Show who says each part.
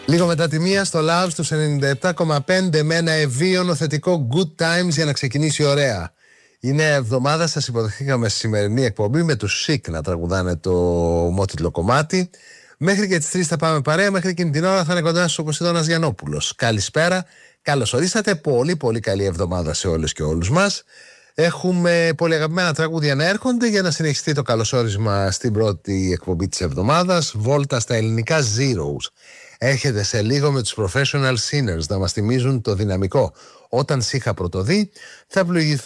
Speaker 1: Λίγο μετά τη μία στο Love στους 97,5 με ένα ευίωνο θετικό good times για να ξεκινήσει ωραία. Η νέα εβδομάδα σας υποδεχθήκαμε στη σημερινή εκπομπή με τους Chic να τραγουδάνε το μότιτλο κομμάτι. Μέχρι και τις 3 θα πάμε παρέα, μέχρι εκείνη την ώρα θα είναι κοντά σας ο Ποσειδώνας Γιαννόπουλος. Καλησπέρα, καλώς ορίσατε, πολύ καλή εβδομάδα σε όλες και όλους μας. Έχουμε πολύ αγαπημένα τραγούδια να έρχονται για να συνεχιστεί το καλωσόρισμα στην πρώτη εκπομπή της εβδομάδας. Βόλτα στα ελληνικά Zeros. Έρχεται σε λίγο με τους Professional Sinners να μας θυμίζουν το δυναμικό. Όταν σ' είχα πρωτοδεί, θα πλοηγηθούμε